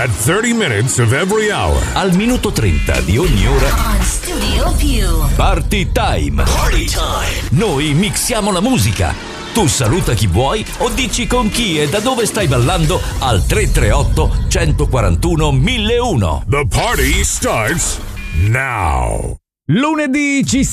At 30 minutes of every hour. Al minuto 30 di ogni ora. On Studio Più. Party time. Party time. Noi mixiamo la musica. Tu saluta chi vuoi o dici con chi e da dove stai ballando al 338 141 1001. The party starts now. Lunedì ci